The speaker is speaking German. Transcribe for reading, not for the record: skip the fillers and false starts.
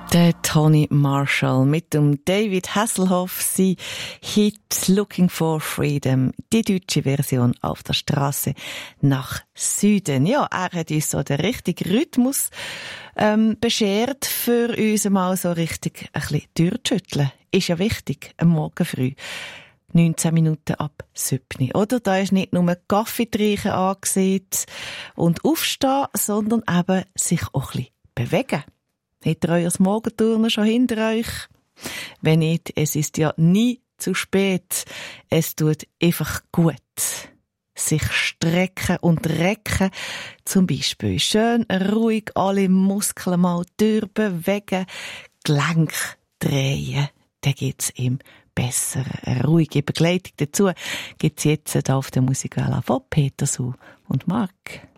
Der Toni Marshall mit dem David Hasselhoff, sein Hit «Looking for Freedom», die deutsche Version «Auf der Straße nach Süden». Ja, er hat uns so den richtigen Rhythmus beschert, für uns mal so richtig ein bisschen durchzuschütteln. Ist ja wichtig, am Morgen früh. 19 Minuten ab 7. Oder? Da ist nicht nur Kaffee trinken angesehen und aufstehen, sondern eben sich auch ein bisschen bewegen. Habt ihr euer Morgenturnen schon hinter euch? Wenn nicht, es ist ja nie zu spät. Es tut einfach gut. Sich strecken und recken. Zum Beispiel schön ruhig alle Muskeln mal durchbewegen. Gelenk drehen. Dann geht's ihm besser. Eine ruhige Begleitung dazu gibt's jetzt auf der Musikwelle von Peter Su und Marc.